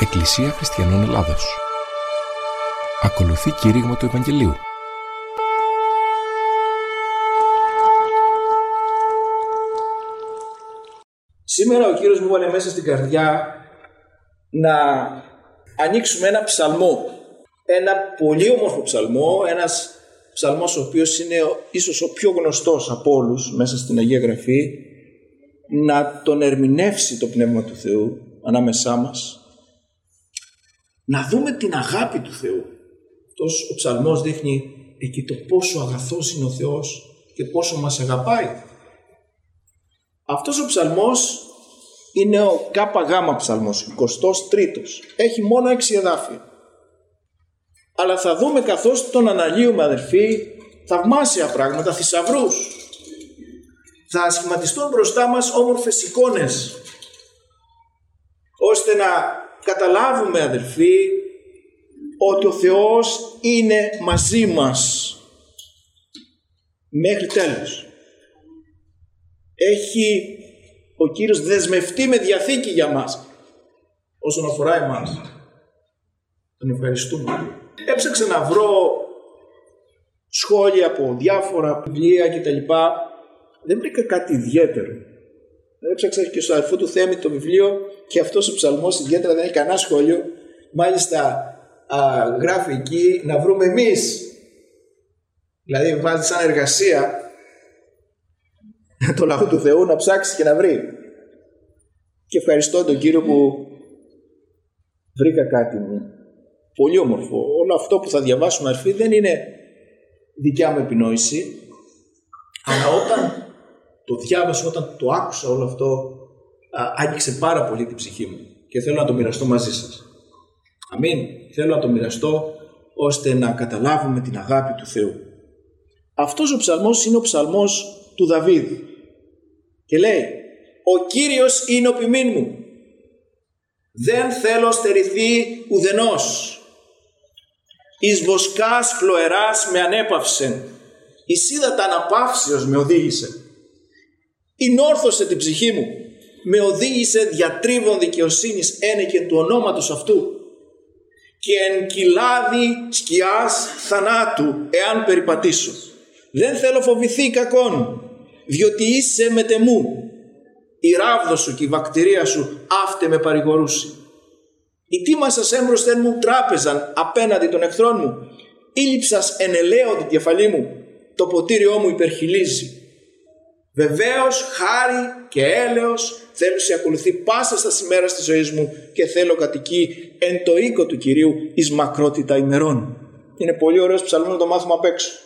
Εκκλησία Χριστιανών Ελλάδος. Ακολουθεί κήρυγμα του Ευαγγελίου. Σήμερα ο Κύριος μου έβαλε μέσα στην καρδιά να ανοίξουμε ένα ψαλμό. Ένα πολύ όμορφο ψαλμό, ένας ψαλμός ο οποίος είναι ίσως ο πιο γνωστός από όλους μέσα στην Αγία Γραφή, να τον ερμηνεύσει το Πνεύμα του Θεού ανάμεσά μας, να δούμε την αγάπη του Θεού. Αυτός ο ψαλμός δείχνει εκεί το πόσο αγαθός είναι ο Θεός και πόσο μας αγαπάει. Αυτός ο ψαλμός είναι ο ΚΓ ψαλμός, 23ος. Έχει μόνο 6 εδάφια. Αλλά θα δούμε καθώς τον αναλύουμε, αδερφοί, θαυμάσια πράγματα, θησαυρούς. Θα σχηματιστούν μπροστά μας όμορφες εικόνες, ώστε να καταλάβουμε, αδερφοί, ότι ο Θεός είναι μαζί μας μέχρι τέλους. Έχει ο Κύριος δεσμευτεί με διαθήκη για μας όσον αφορά εμάς. Τον ευχαριστούμε. Έψαξα να βρω σχόλια από διάφορα βιβλία κτλ. Δεν βρήκα κάτι ιδιαίτερο. Έψαξα και στο αδερφό του Θέμη το βιβλίο και αυτός ο ψαλμός ιδιαίτερα δεν έχει κανένα σχόλιο. Μάλιστα γράφει εκεί να βρούμε εμείς. Δηλαδή βάζει σαν εργασία το λαό του Θεού να ψάξει και να βρει. Και ευχαριστώ τον Κύριο που βρήκα κάτι μου πολύ όμορφο. Όλο αυτό που θα διαβάσουμε, αδερφοί, δεν είναι δικιά μου επινόηση, αλλά όταν το διάβασα, όταν το άκουσα όλο αυτό, άγγιξε πάρα πολύ την ψυχή μου και θέλω να το μοιραστώ μαζί σας. Αμήν. Θέλω να το μοιραστώ ώστε να καταλάβουμε την αγάπη του Θεού. Αυτός ο ψαλμός είναι ο ψαλμός του Δαβίδ και λέει: «Ο Κύριος είναι ο ποιμήν μου, δεν θέλω στερηθεί ουδενός. Εις βοσκάς χλωεράς με ανέπαυσεν, εις ύδατα αναπαύσεως με οδήγησε. Ηνόρθωσε την ψυχή μου, με οδήγησε διατρίβων δικαιοσύνης ένεκεν του ονόματος αυτού. Και εν κοιλάδι σκιάς θανάτου εάν περιπατήσω. Δεν θέλω φοβηθεί κακόν, διότι είσαι μετεμού. Η ράβδος σου και η βακτηρία σου αύτε με παρηγορούσι. Η τίμασας έμπροσθεν μου τράπεζαν απέναντι των εχθρών μου. Ήλυψας εν ελαίο την κεφαλή μου, το ποτήριό μου υπερχιλίζει. Βεβαίως χάρη και έλεος θέλω σε ακολουθεί πάσα στα ημέρα της ζωής μου και θέλω κατοικεί εν το οίκο του Κυρίου εις μακρότητα ημερών». Είναι πολύ ωραίος ψαλμός να το μάθουμε απ' έξω.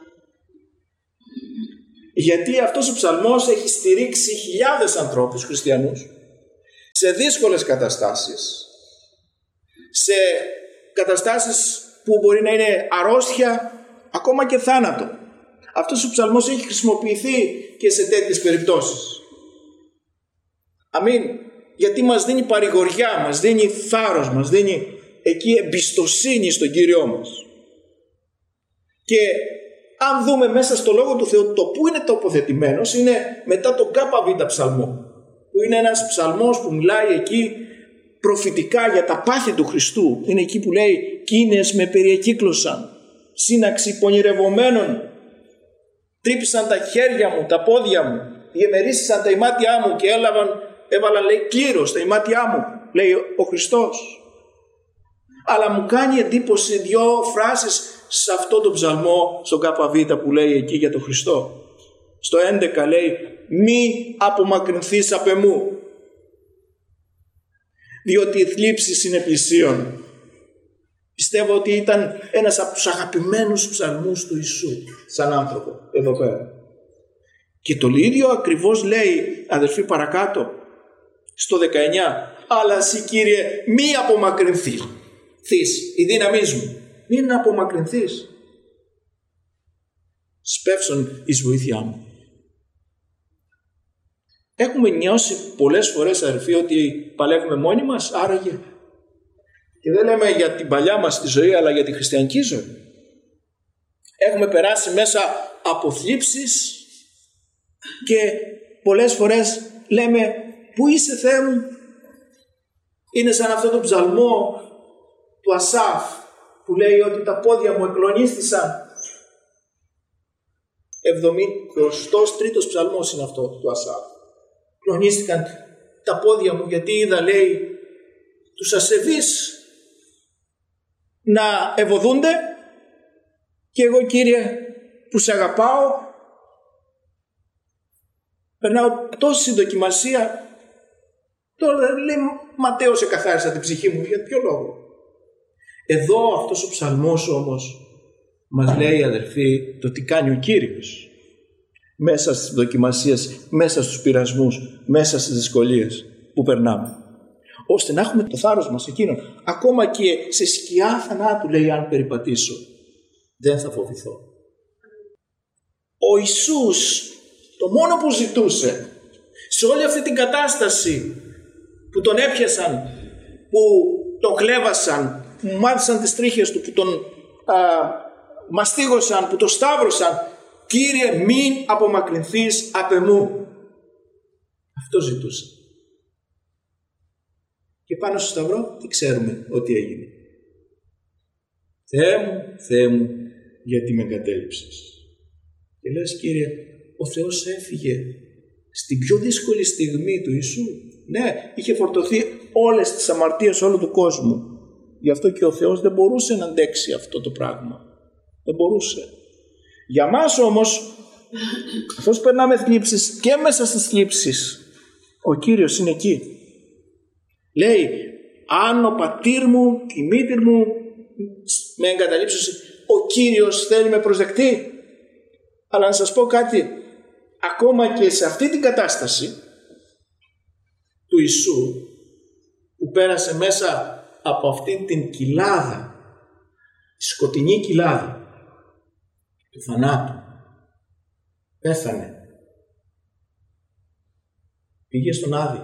Γιατί αυτός ο ψαλμός έχει στηρίξει χιλιάδες ανθρώπους χριστιανούς σε δύσκολες καταστάσεις, σε καταστάσεις που μπορεί να είναι αρρώστια, ακόμα και θάνατο. Αυτός ο ψαλμός έχει χρησιμοποιηθεί και σε τέτοιες περιπτώσεις. Αμήν. Γιατί μας δίνει παρηγοριά, μας δίνει θάρρος, μας δίνει εκεί εμπιστοσύνη στον Κύριό μας. Και αν δούμε μέσα στο Λόγο του Θεού το που είναι τοποθετημένος, είναι μετά τον ΚΒ ψαλμό, που είναι ένας ψαλμός που μιλάει εκεί προφητικά για τα πάθη του Χριστού. Είναι εκεί που λέει: «Κίνες με περιεκύκλωσαν, σύναξη πονηρευομένων, τρύπησαν τα χέρια μου, τα πόδια μου, διεμερίσσαν τα ημάτια μου και έβαλαν, λέει, κλήρος στα ημάτια μου», λέει ο Χριστός. Αλλά μου κάνει εντύπωση 2 φράσεις σε αυτό το ψαλμό, στον ΚΒ που λέει εκεί για τον Χριστό. Στο 11 λέει: «Μη απομακρυνθείς απ' εμού, διότι η θλίψη είναι πλησίον». Πιστεύω ότι ήταν ένας από τους αγαπημένους ψαλμούς του Ιησού σαν άνθρωπο εδώ πέρα. Και το ίδιο ακριβώς λέει, αδερφοί, παρακάτω στο 19: «Αλλά εσύ, Κύριε, μη απομακρυνθείς, η δύναμή μου, μην απομακρυνθείς, σπεύσον εις βοήθειά μου». Έχουμε νιώσει πολλές φορές, αδερφοί, ότι παλεύουμε μόνοι μας, άραγε. Και δεν λέμε για την παλιά μας τη ζωή, αλλά για τη χριστιανική ζωή. Έχουμε περάσει μέσα από θλίψεις και πολλές φορές λέμε: «Πού είσαι, Θεέ μου?» Είναι σαν αυτό το ψαλμό του Ασάφ που λέει ότι τα πόδια μου εκλονίστησαν. 73ος ψαλμός είναι αυτό του Ασάφ. Κλονίστηκαν τα πόδια μου γιατί είδα, λέει, τους ασεβείς να ευωδούνται και εγώ, Κύριε, που σε αγαπάω, περνάω τόση δοκιμασία. Τώρα λέει Ματθαίος εκαθάρισα την ψυχή μου. Για ποιο λόγο? Εδώ αυτός ο ψαλμός όμως μας λέει, αδερφοί, το τι κάνει ο Κύριος μέσα στις δοκιμασίες, μέσα στους πειρασμούς, μέσα στις δυσκολίες που περνάμε, ώστε να έχουμε το θάρρος μας εκείνον. Ακόμα και σε σκιά θανάτου, λέει, αν περιπατήσω, δεν θα φοβηθώ. Ο Ιησούς το μόνο που ζητούσε σε όλη αυτή την κατάσταση που τον έπιασαν, που τον κλέβασαν, που μάθησαν τις τρίχες του, που τον μαστίγωσαν, που τον σταύρωσαν, Κύριε, μην απομακρυνθείς απ' εμού. Αυτό ζητούσε. Και πάνω στο σταυρό τι ξέρουμε ότι έγινε? Θεέ μου, γιατί με εγκατέλειψες? Και λες, Κύριε, ο Θεός έφυγε στην πιο δύσκολη στιγμή του Ιησού. Ναι, είχε φορτωθεί όλες τις αμαρτίες όλου του κόσμου. Γι' αυτό και ο Θεός δεν μπορούσε να αντέξει αυτό το πράγμα. Δεν μπορούσε. Για μας όμως, καθώς περνάμε θλίψεις, και μέσα στις θλίψεις ο Κύριος είναι εκεί. Λέει, αν ο πατήρ μου και η μήτηρ μου με εγκαταλείψουν, ο Κύριος θέλει με προσδεκτεί. Αλλά να σας πω κάτι, ακόμα και σε αυτή την κατάσταση του Ιησού, που πέρασε μέσα από αυτή την κοιλάδα, τη σκοτεινή κοιλάδα του θανάτου, πέθανε, πήγε στον Άδη.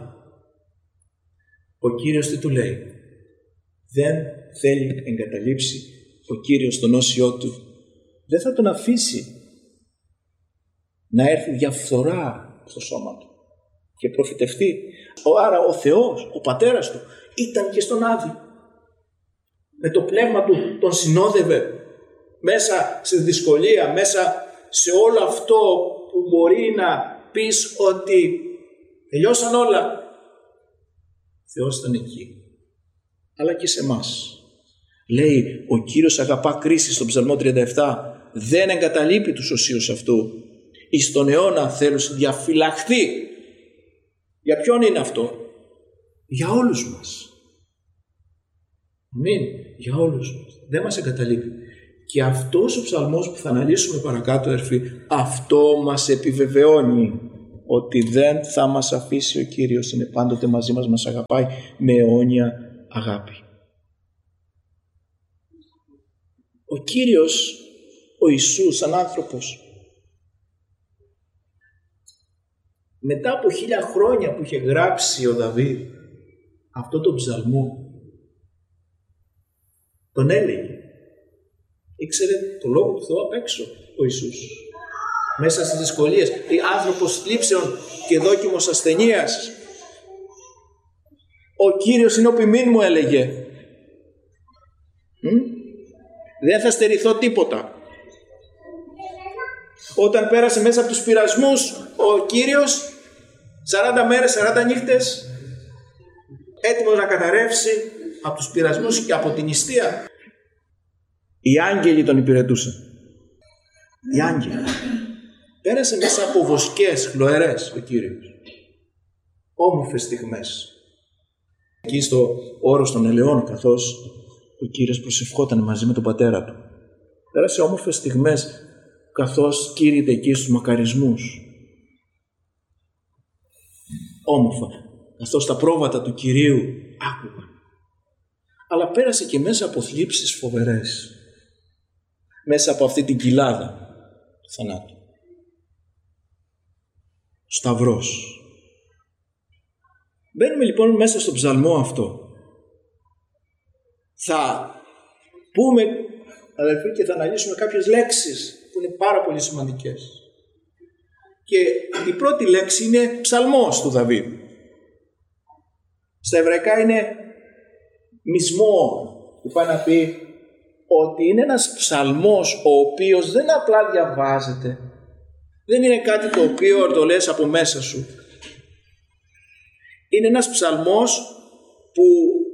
Ο Κύριος τι του λέει? Δεν θέλει εγκαταλείψει ο Κύριος τον όσιό του. Δεν θα τον αφήσει να έρθει διαφθορά στο σώμα του και προφητευτεί. Άρα ο Θεός, ο πατέρας του, ήταν και στον Άδη. Με το πνεύμα του τον συνόδευε μέσα στη δυσκολία, μέσα σε όλο αυτό που μπορεί να πεις ότι τελειώσαν όλα. Ο Θεός ήταν εκεί. Αλλά και σε εμάς. Λέει, ο Κύριος αγαπά κρίση στον Ψαλμό 37. Δεν εγκαταλείπει τους οσίους αυτού. Εις τον αιώνα θέλους διαφυλαχθεί. Για ποιον είναι αυτό? Για όλους μας. Αμήν. Για όλους μας. Δεν μας εγκαταλείπει. Και αυτός ο ψαλμός που θα αναλύσουμε παρακάτω, αδερφοί, αυτό μας επιβεβαιώνει ότι δεν θα μας αφήσει ο Κύριος. Είναι πάντοτε μαζί μας, μας αγαπάει με αιώνια αγάπη. Ο Κύριος, ο Ιησούς σαν άνθρωπος, μετά από 1000 χρόνια που είχε γράψει ο Δαβίδ αυτό το ψαλμό, τον έλεγε. Ήξερε το λόγο του Θεού απ' έξω ο Ιησούς. Μέσα στις δυσκολίες, άνθρωπος θλίψεων και δόκιμος ασθενείας. Ο Κύριος είναι ο ποιμήν μου, έλεγε. Δεν θα στερηθώ τίποτα. Όταν πέρασε μέσα από τους πειρασμούς ο Κύριος, 40 μέρες, 40 νύχτες, έτοιμος να καταρρεύσει από τους πειρασμούς και από την νηστεία. Οι άγγελοι τον υπηρετούσαν. Οι άγγελοι. Πέρασε μέσα από βοσκές, χλωερές ο Κύριος. Όμορφες στιγμές. Εκεί στο όρος των ελαιών, καθώς ο Κύριος προσευχόταν μαζί με τον πατέρα του. Πέρασε όμορφες στιγμές καθώς κήρυτε εκεί στους μακαρισμούς. Όμορφα. Καθώς τα πρόβατα του Κυρίου άκουγαν. Αλλά πέρασε και μέσα από θλίψεις φοβερές. Μέσα από αυτή την κοιλάδα του θανάτου. Σταυρός. Μπαίνουμε λοιπόν μέσα στον ψαλμό αυτό. Θα πούμε, αδελφοί, και θα αναλύσουμε κάποιες λέξεις που είναι πάρα πολύ σημαντικές. Και η πρώτη λέξη είναι ψαλμός του Δαβίδ. Στα εβραϊκά είναι μισμό που πάει να πει ότι είναι ένας ψαλμός ο οποίος δεν απλά διαβάζεται, δεν είναι κάτι το οποίο το λες από μέσα σου. Είναι ένας ψαλμός που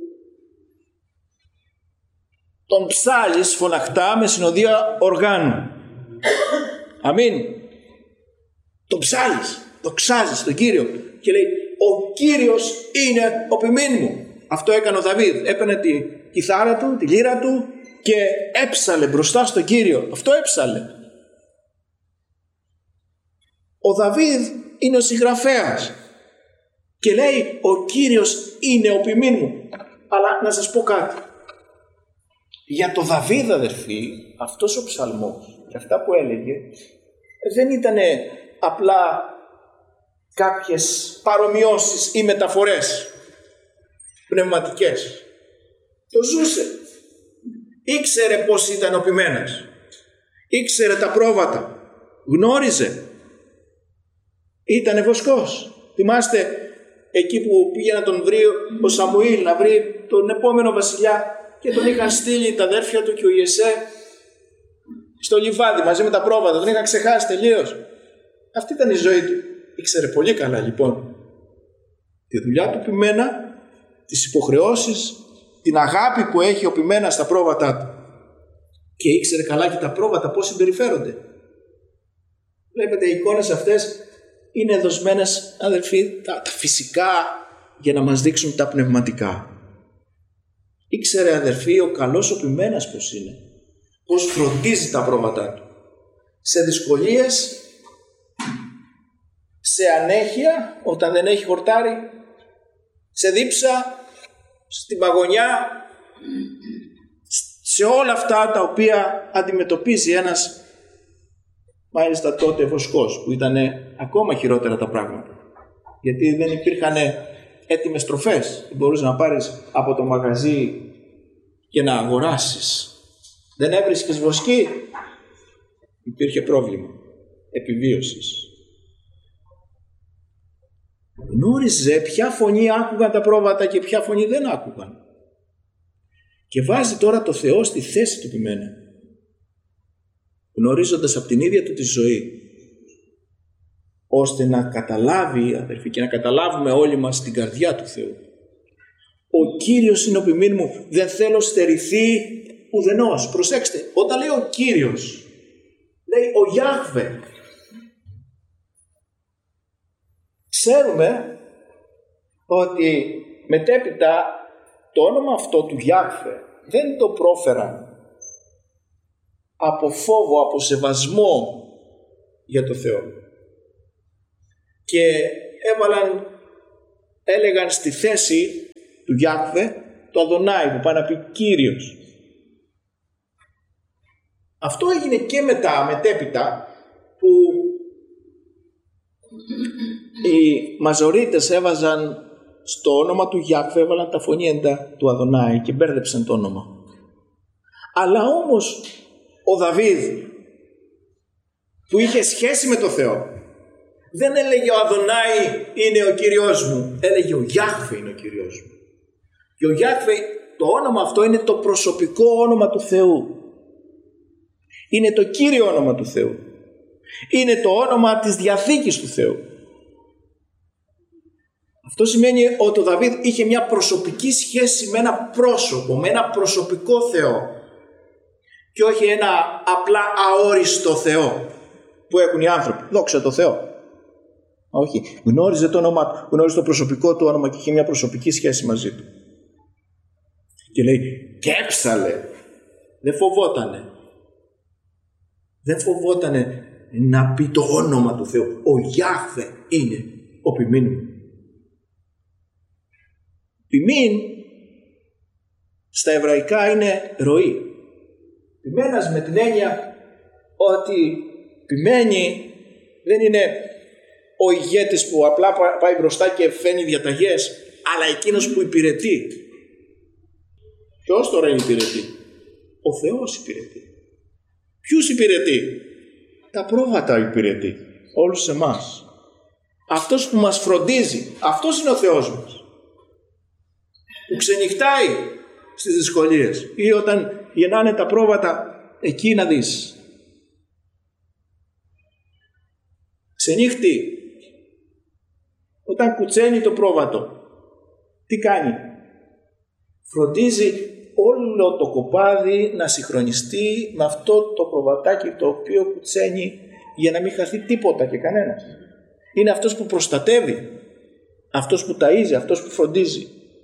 τον ψάλεις φωναχτά με συνοδεία οργάνου. Αμήν. Τον ψάλεις, το ξάζεις τον Κύριο και λέει ο Κύριος είναι ο ποιμήν μου. Αυτό έκανε ο Δαβίδ. Έπαιρνε τη κιθάρα του, τη λύρα του και έψαλε μπροστά στον Κύριο. Αυτό έψαλε. Ο Δαβίδ είναι ο συγγραφέας και λέει ο Κύριος είναι ο ποιμήν μου. Αλλά να σας πω κάτι. Για το Δαβίδ, αδερφοί, αυτός ο ψαλμός και αυτά που έλεγε δεν ήταν απλά κάποιες παρομοιώσεις ή μεταφορές πνευματικές. Το ζούσε. Ήξερε πώς ήταν ο ποιμένας. Ήξερε τα πρόβατα. Γνώριζε. Ήτανε βοσκός. Θυμάστε εκεί που πήγε να τον βρει ο Σαμουήλ, να βρει τον επόμενο βασιλιά και τον είχαν στείλει τα αδέρφια του και ο Ιεσέ στο λιβάδι μαζί με τα πρόβατα. Τον είχαν ξεχάσει τελείως. Αυτή ήταν η ζωή του. Ήξερε πολύ καλά λοιπόν τη δουλειά του ποιμένα, τις υποχρεώσεις, την αγάπη που έχει ο ποιμένας στα πρόβατά του. Και ήξερε καλά και τα πρόβατα πώς συμπεριφέρονται. Βλέπετε, οι εικόνες αυτές είναι δοσμένες, αδελφοί, τα φυσικά για να μας δείξουν τα πνευματικά. Ήξερε, αδελφοί, ο καλός ο ποιμένας πώς είναι. Πώς φροντίζει τα πρόβατά του. Σε δυσκολίες, σε ανέχεια όταν δεν έχει χορτάρι, σε δίψα, στην παγωνιά, σε όλα αυτά τα οποία αντιμετωπίζει ένας, μάλιστα τότε βοσκός, που ήταν ακόμα χειρότερα τα πράγματα. Γιατί δεν υπήρχαν έτοιμες τροφές. Δεν μπορούσες να πάρεις από το μαγαζί και να αγοράσεις. Δεν έβρισκες βοσκή. Υπήρχε πρόβλημα επιβίωσης. Γνώριζε ποια φωνή άκουγαν τα πρόβατα και ποια φωνή δεν άκουγαν. Και βάζει τώρα το Θεό στη θέση του ποιμένα, γνωρίζοντας από την ίδια του τη ζωή, ώστε να καταλάβει, αδερφοί, και να καταλάβουμε όλοι μας την καρδιά του Θεού. Ο Κύριος είναι ο ποιμήν μου, δεν θέλω στερηθεί ουδενός. Προσέξτε, όταν λέει ο Κύριος, λέει ο Ιάχβε. Ξέρουμε ότι μετέπειτα το όνομα αυτό του Ιάχβε δεν το πρόφεραν από φόβο, από σεβασμό για το Θεό. Και έλεγαν στη θέση του Ιάχβε το Αδονάι, που πάει να πει Κύριος. Αυτό έγινε και μετέπειτα, που οι Μαζορίτες έβαζαν στο όνομα του Ιάχβε, έβαλαν τα φωνήεντα του Αδονάι και μπέρδεψαν το όνομα. Αλλά όμως ο Δαβίδ, που είχε σχέση με το Θεό, δεν έλεγε ο Αδονάι είναι ο Κύριος μου, έλεγε ο Ιάχβε είναι ο Κύριος μου. Και ο Ιάχβε, το όνομα αυτό είναι το προσωπικό όνομα του Θεού. Είναι το κύριο όνομα του Θεού. Είναι το όνομα της Διαθήκης του Θεού. Αυτό σημαίνει ότι ο Δαβίδ είχε μια προσωπική σχέση με ένα πρόσωπο, με ένα προσωπικό Θεό, και όχι ένα απλά αόριστο Θεό που έχουν οι άνθρωποι. Δόξα τω Θεώ. Όχι. Γνώριζε το όνομα του, γνώριζε το προσωπικό του όνομα και είχε μια προσωπική σχέση μαζί του. Και λέει, και έψαλε. Δεν φοβότανε. Δεν φοβότανε να πει το όνομα του Θεού. Ο Ιάχβε είναι ο ποιμήν μου. Ποιμήν στα εβραϊκά είναι ροή. Ποιμένας με την έννοια ότι ποιμένη δεν είναι ο ηγέτης που απλά πάει μπροστά και φαίνει διαταγές, αλλά εκείνος που υπηρετεί. Ποιος τώρα υπηρετεί? Ο Θεός υπηρετεί. Ποιους υπηρετεί? Τα πρόβατα υπηρετεί. Όλους εμάς. Αυτός που μας φροντίζει. Αυτός είναι ο Θεός μας. Που ξενυχτάει στις δυσκολίες ή όταν γεννάνε τα πρόβατα, εκεί να δεις. Ξενύχτη, όταν κουτσένει το πρόβατο, τι κάνει? Φροντίζει όλο το κοπάδι να συγχρονιστεί με αυτό το προβατάκι το οποίο κουτσένει, για να μην χαθεί τίποτα και κανένας. Είναι αυτός που προστατεύει, αυτός που ταΐζει, αυτός που φροντίζει.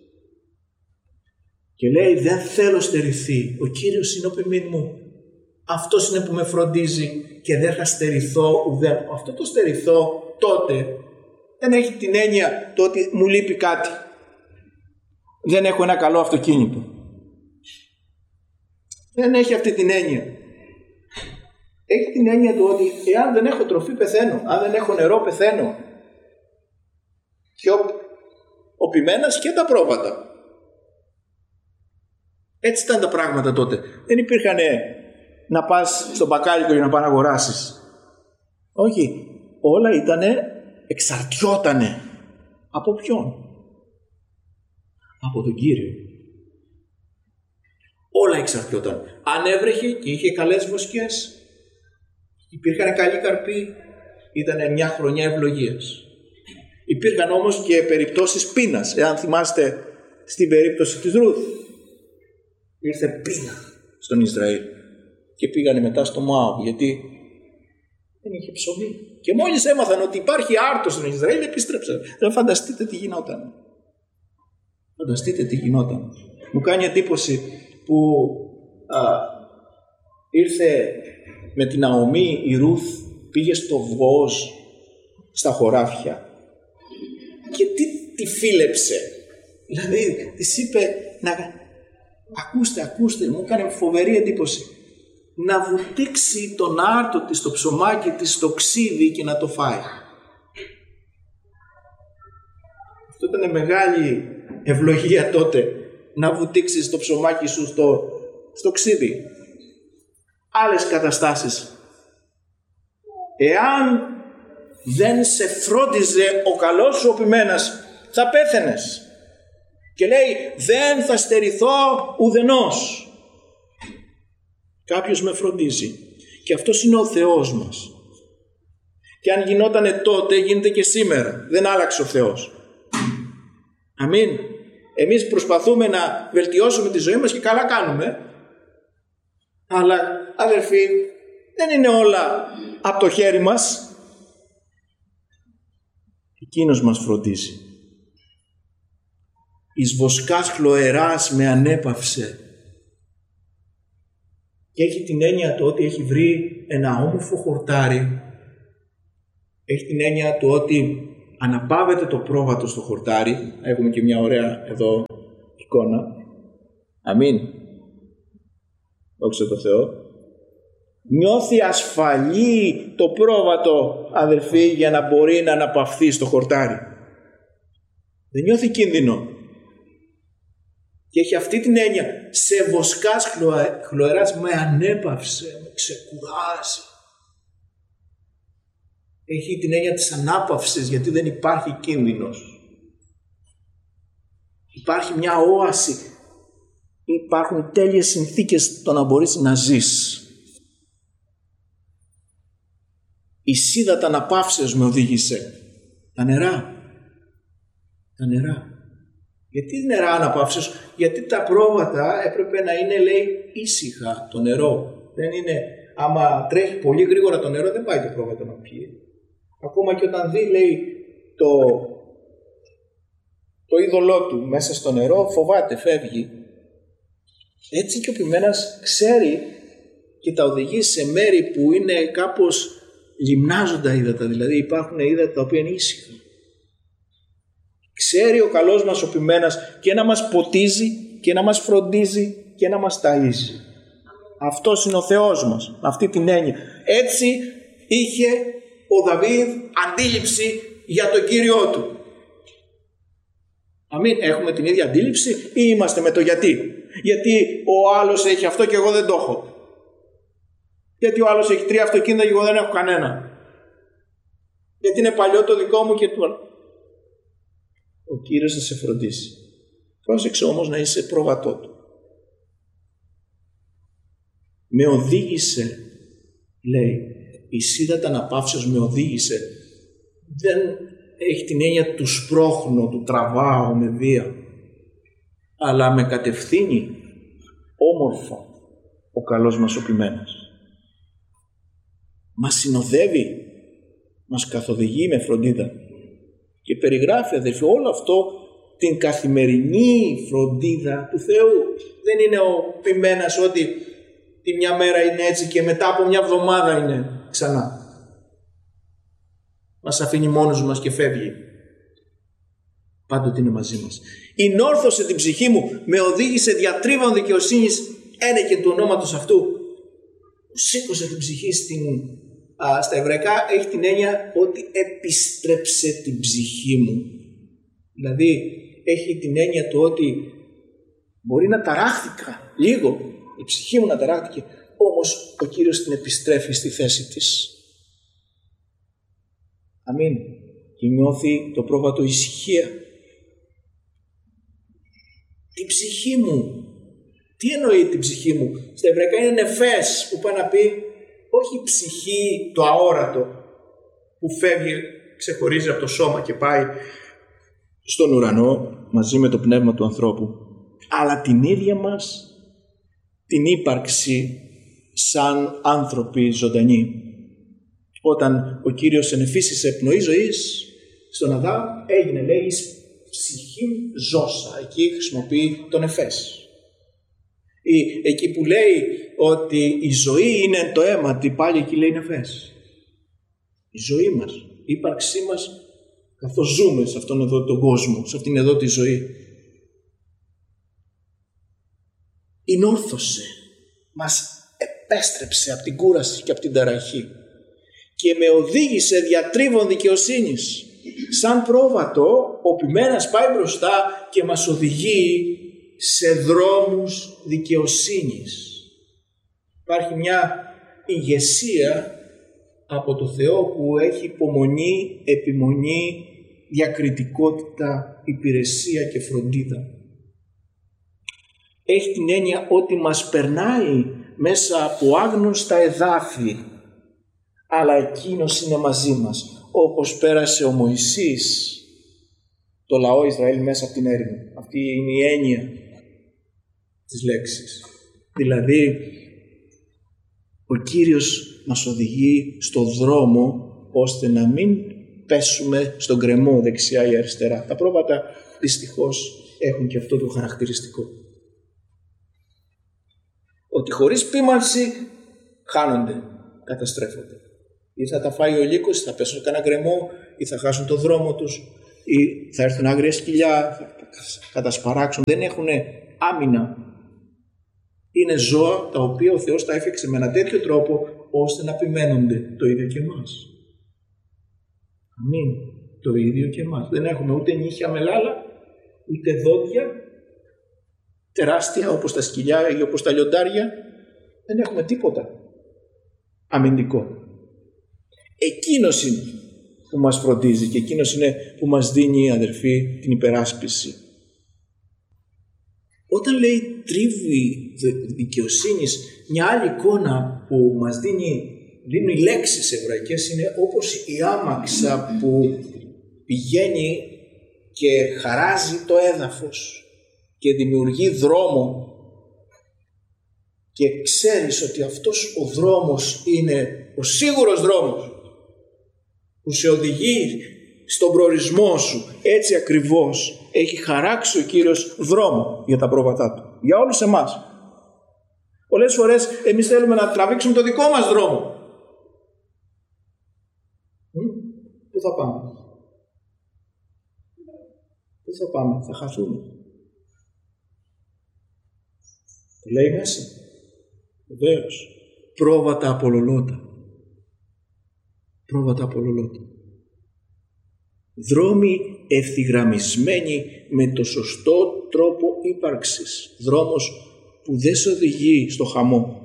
Και λέει, δεν θέλω στερηθεί, ο Κύριος είναι ο ποιμήν μου, αυτός είναι που με φροντίζει και δεν θα στερηθώ ουδέν. Αυτό το στερηθώ τότε δεν έχει την έννοια το ότι μου λείπει κάτι. Δεν έχω ένα καλό αυτοκίνητο. Δεν έχει αυτή την έννοια. Έχει την έννοια του ότι εάν δεν έχω τροφή πεθαίνω, αν δεν έχω νερό πεθαίνω. Και ο ποιμένας και τα πρόβατα. Έτσι ήταν τα πράγματα τότε. Δεν υπήρχαν να πας στον μπακάλικο για να πας να αγοράσεις. Όχι. Όλα εξαρτιότανε. Από ποιον? Από τον Κύριο. Όλα εξαρτιόταν. Αν έβρεχε και είχε καλές βοσκές, υπήρχαν καλοί καρποί, ήταν μια χρονιά ευλογίας. Υπήρχαν όμως και περιπτώσεις πείνας. Εάν θυμάστε στην περίπτωση της Ρούθ, ήρθε πείνα στον Ισραήλ και πήγανε μετά στο Μωάβ, γιατί δεν είχε ψωμί. Και μόλις έμαθαν ότι υπάρχει άρτος στον Ισραήλ, επίστρεψαν. Φανταστείτε τι γινόταν. Φανταστείτε τι γινόταν. Μου κάνει εντύπωση που ήρθε με την Ναομή η Ρούθ, πήγε στο Βόζ, στα χωράφια, και τι τη φίλεψε. Δηλαδή της είπε ακούστε, μου έκανε φοβερή εντύπωση, να βουτήξει τον άρτο της, το ψωμάκι της, στο ξύδι και να το φάει. Αυτό ήταν μεγάλη ευλογία τότε, να βουτήξεις το ψωμάκι σου στο ξύδι. Άλλες καταστάσεις, εάν δεν σε φρόντιζε ο καλός σου ο ποιμένας, θα πέθαινες. Και λέει, δεν θα στερηθώ ουδενός. Κάποιος με φροντίζει. Και αυτός είναι ο Θεός μας. Και αν γινότανε τότε, γίνεται και σήμερα. Δεν άλλαξε ο Θεός. Αμήν. Εμείς προσπαθούμε να βελτιώσουμε τη ζωή μας και καλά κάνουμε. Αλλά αδερφοί, δεν είναι όλα από το χέρι μας. Εκείνος μας φροντίζει. Εις βοσκάς χλωεράς με ανέπαυσε. Και έχει την έννοια του ότι έχει βρει ένα όμορφο χορτάρι. Έχει την έννοια του ότι αναπαύεται το πρόβατο στο χορτάρι. Έχουμε και μια ωραία εδώ εικόνα. Αμήν. Δόξα τω Θεώ. Νιώθει ασφαλή το πρόβατο, αδελφοί, για να μπορεί να αναπαυθεί στο χορτάρι. Δεν νιώθει κίνδυνο. Και έχει αυτή την έννοια, σε βοσκάς χλωεράς με ανέπαυσε, με ξεκουράζει. Έχει την έννοια της ανάπαυσης, γιατί δεν υπάρχει κίνδυνος. Υπάρχει μια όαση. Υπάρχουν τέλειες συνθήκες το να μπορείς να ζεις. Η σίδατα αναπαύσεως με οδήγησε. Τα νερά. Γιατί νερά αναπαύσεως? Γιατί τα πρόβατα έπρεπε να είναι, λέει, ήσυχα το νερό. Δεν είναι, άμα τρέχει πολύ γρήγορα το νερό, δεν πάει το πρόβατο να πιει. Ακόμα και όταν δει, λέει, το είδωλό του μέσα στο νερό, φοβάται, φεύγει. Έτσι και ο ποιμένας ξέρει και τα οδηγεί σε μέρη που είναι κάπως λιμνάζοντα ύδατα, δηλαδή υπάρχουν ύδατα τα οποία είναι ήσυχα. Ξέρει ο καλός μας ο ποιμένας και να μας ποτίζει και να μας φροντίζει και να μας ταΐζει. Αυτός είναι ο Θεός μας, με αυτή την έννοια. Έτσι είχε ο Δαβίδ αντίληψη για τον Κύριό του. Αμήν. Έχουμε την ίδια αντίληψη ή είμαστε με το γιατί? Γιατί ο άλλος έχει αυτό και εγώ δεν το έχω? Γιατί ο άλλος έχει 3 αυτοκίνητα και εγώ δεν έχω κανένα? Γιατί είναι παλιό το δικό μου και του? Ο Κύριος θα σε φροντίσει. Πρόσεξε όμως να είσαι πρόβατό του. Με οδήγησε, λέει, η σίδατα αναπαύσεως με οδήγησε. Δεν έχει την έννοια του σπρώχνω, του τραβάω με βία, αλλά με κατευθύνει όμορφα ο καλός μας ο ποιμένας. Μας συνοδεύει, μας καθοδηγεί με φροντίδα και περιγράφει, αδελφοί, όλο αυτό την καθημερινή φροντίδα του Θεού. Δεν είναι ο ποιμένας ότι τη μια μέρα είναι έτσι και μετά από μια εβδομάδα είναι ξανά. Μας αφήνει μόνος μας και φεύγει. Πάντοτε είναι μαζί μας. «Ηνόρθωσε την ψυχή μου, με οδήγησε διατρίβων δικαιοσύνης, ένεκεν του ονόματος αυτού». Σήκωσε την ψυχή στα εβραϊκά, έχει την έννοια ότι επιστρέψε την ψυχή μου. Δηλαδή έχει την έννοια του ότι μπορεί να ταράχθηκα λίγο, η ψυχή μου να ταράχθηκε, όμως ο Κύριος την επιστρέφει στη θέση της. Αμήν. Και νιώθει το πρόβατο ησυχία. Την ψυχή μου. Τι εννοεί την ψυχή μου? Στα εβραϊκά είναι νεφές, που πάει να πει όχι ψυχή το αόρατο που φεύγει, ξεχωρίζει από το σώμα και πάει στον ουρανό μαζί με το πνεύμα του ανθρώπου, αλλά την ίδια μας την ύπαρξη σαν άνθρωποι ζωντανοί. Όταν ο Κύριος ενεφύσισε πνοή ζωής στον Αδάμ, έγινε, λέει, ψυχή ζώσα. Εκεί χρησιμοποιεί τον εφές. Εκεί που λέει ότι η ζωή είναι το αίμα, πάλι εκεί λέει νεφές. Η ζωή μας, η ύπαρξή μας, καθώς ζούμε σε αυτόν εδώ τον κόσμο, σε αυτήν εδώ τη ζωή. Ηνόρθωσε, μας επέστρεψε από την κούραση και από την ταραχή και με οδήγησε διατρίβων δικαιοσύνης. Σαν πρόβατο, ο ποιμένας πάει μπροστά και μας οδηγεί σε δρόμους δικαιοσύνης. Υπάρχει μια ηγεσία από το Θεό που έχει υπομονή, επιμονή, διακριτικότητα, υπηρεσία και φροντίδα. Έχει την έννοια ότι μας περνάει μέσα από άγνωστα εδάφη, αλλά εκείνος είναι μαζί μας, όπως πέρασε ο Μωυσής το λαό Ισραήλ μέσα από την έρημο. Αυτή είναι η έννοια της λέξης. Δηλαδή, ο Κύριος μας οδηγεί στο δρόμο ώστε να μην πέσουμε στον γκρεμό δεξιά ή αριστερά. Τα πρόβατα δυστυχώς έχουν και αυτό το χαρακτηριστικό. Ότι χωρίς ποίμανση χάνονται, καταστρέφονται. Ή θα τα φάει ο λύκος, θα πέσουν σε κανένα γκρεμό, ή θα χάσουν το δρόμο τους, ή θα έρθουν άγρια σκυλιά, θα κατασπαράξουν. Δεν έχουν άμυνα. Είναι ζώα τα οποία ο Θεός τα έφτιαξε με ένα τέτοιο τρόπο ώστε να επιμένονται. Το ίδιο και εμάς. Αμήν. Το ίδιο και εμάς. Δεν έχουμε ούτε νύχια με λάλα, ούτε δόντια τεράστια όπως τα σκυλιά ή όπως τα λιοντάρια. Δεν έχουμε τίποτα αμυντικό. Εκείνος είναι που μας φροντίζει και εκείνος είναι που μας δίνει, αδερφοί, την υπεράσπιση. Όταν λέει τρίβη δικαιοσύνης, μια άλλη εικόνα που μας δίνουν οι λέξεις εβραϊκές είναι όπως η άμαξα που πηγαίνει και χαράζει το έδαφος και δημιουργεί δρόμο και ξέρεις ότι αυτός ο δρόμος είναι ο σίγουρος δρόμος που σε οδηγεί στον προορισμό σου. Έτσι ακριβώς έχει χαράξει ο Κύριος δρόμο για τα πρόβατά του, για όλους εμάς. Πολλές φορές εμείς θέλουμε να τραβήξουμε το δικό μας δρόμο. Πού θα πάμε? Πού θα πάμε? Θα χαθούμε. Το λέει μέσα. Βεβαίως. Πρόβατα απολολότα. Πρόβατα απολολότα. Δρόμοι ευθυγραμμισμένοι με το σωστό τρόπο ύπαρξης. Δρόμος που δεν σε οδηγεί στο χαμό.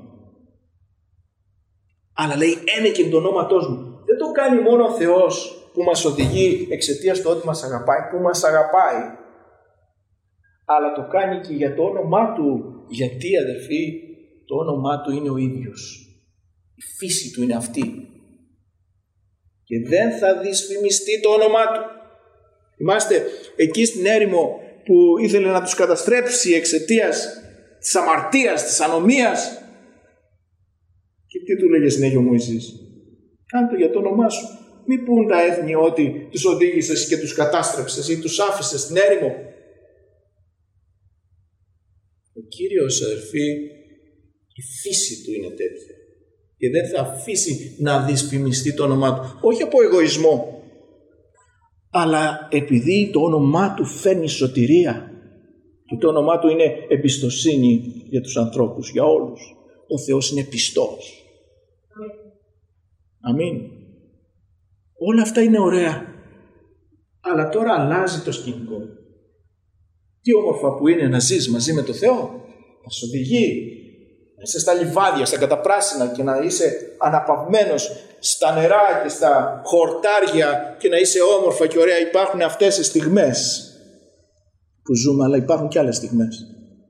Αλλά λέει ένεκεν το ονόματός μου. Δεν το κάνει μόνο ο Θεός που μας οδηγεί εξαιτίας του ότι μας αγαπάει, που μας αγαπάει. Αλλά το κάνει και για το όνομά του. Γιατί, αδελφοί, Το όνομά του είναι ο ίδιος. Η φύση του είναι αυτή. Και δεν θα δυσφημιστεί το όνομά του. Θυμάστε εκεί στην έρημο που ήθελε να τους καταστρέψει εξαιτίας της αμαρτίας, της ανομίας. Και τι του λέγε συνέχεια ο Μωυσής? Κάνε το για το όνομά σου. Μη πούν τα έθνη ότι τους οδήγησες και τους κατάστρεψες ή τους άφησες στην έρημο. Ο Κύριος, αδερφοί, η φύση του είναι τέτοια. Και δεν θα αφήσει να δυσφημιστεί το όνομά του. Όχι από εγωισμό, αλλά επειδή το όνομά του φέρνει σωτηρία. Και το όνομά του είναι εμπιστοσύνη για τους ανθρώπους, για όλους. Ο Θεός είναι πιστός. Αμήν. Όλα αυτά είναι ωραία. Αλλά τώρα αλλάζει το σκηνικό. Τι όμορφα που είναι να ζεις μαζί με το Θεό. Να σε οδηγεί. Να είσαι στα λιβάδια, στα καταπράσινα και να είσαι αναπαυμένος στα νερά και στα χορτάρια και να είσαι όμορφα και ωραία. Υπάρχουν αυτές οι στιγμές που ζούμε, αλλά υπάρχουν και άλλες στιγμές.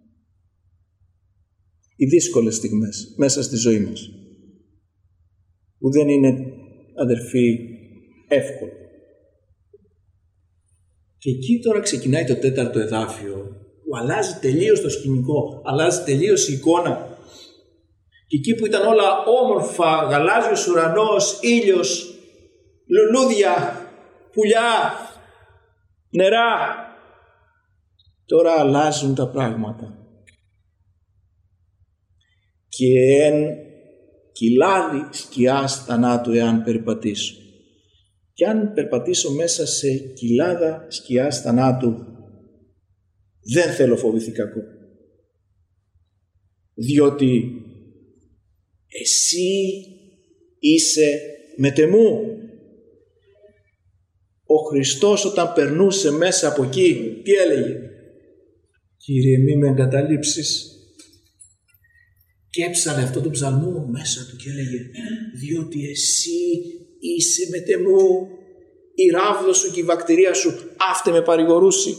Οι δύσκολες στιγμές μέσα στη ζωή μας, που δεν είναι, αδερφοί, εύκολο. Και εκεί τώρα ξεκινάει το 4ο εδάφιο, που αλλάζει τελείως το σκηνικό, αλλάζει τελείως η εικόνα. Και εκεί που ήταν όλα όμορφα, γαλάζιος ουρανός, ήλιος, λουλούδια, πουλιά, νερά, τώρα αλλάζουν τα πράγματα. Και εν κοιλάδι σκιάς θανάτου εάν περπατήσω. Και αν περπατήσω μέσα σε κοιλάδα σκιάς θανάτου, δεν θέλω φοβηθεί κακό. Διότι εσύ είσαι μετεμού. Ο Χριστός όταν περνούσε μέσα από εκεί, τι έλεγε? Κύριε, μη με εγκαταλείψεις. Και έψαλε αυτό το ψαλμό μέσα του και έλεγε, διότι εσύ είσαι μετεμού, η ράβδος σου και η βακτηρία σου αύτε με παρηγορούσι.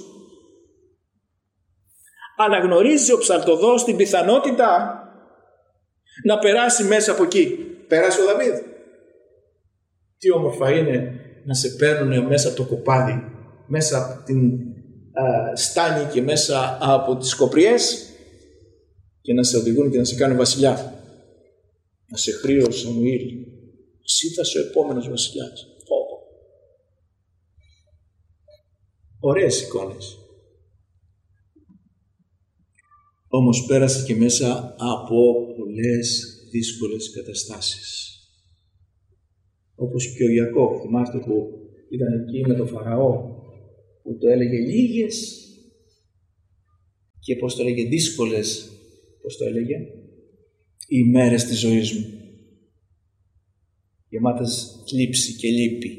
Αναγνωρίζει ο ψαλτοδός την πιθανότητα να περάσει μέσα από εκεί. Πέρασε ο Δαβίδ. Τι όμορφα είναι να σε παίρνουν μέσα από το κοπάδι, μέσα από την στάνη και μέσα από τις κοπριές και να σε οδηγούν και να σε κάνουν βασιλιά. Να σε χρείου ο Σαμουήλ. Εσύ θα είσαι ο επόμενος βασιλιάς. Ωραίες εικόνες. Όμως πέρασε και μέσα από πολλές δύσκολες καταστάσεις. Όπως και ο Ιακώβ, θυμάστε που ήταν εκεί με τον Φαραώ, που το έλεγε λίγες και πώς το έλεγε δύσκολες, πώς το έλεγε, οι ημέρες της ζωής μου. Γεμάτες θλίψη και λύπη.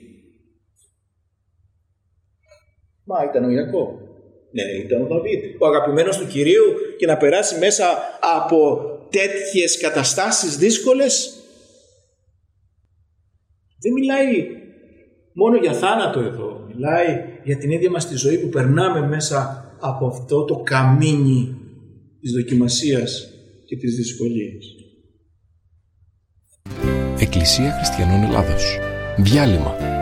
Μα ήταν ο Ιακώβ. Ναι, ήταν ο Δαβίδ, ο αγαπημένος του Κυρίου, και να περάσει μέσα από τέτοιες καταστάσεις δύσκολες. Δεν μιλάει μόνο για θάνατο εδώ, μιλάει για την ίδια μας τη ζωή που περνάμε μέσα από αυτό το καμίνι της δοκιμασίας και της δυσκολίας. Εκκλησία Χριστιανών Ελλάδος. Διάλειμμα.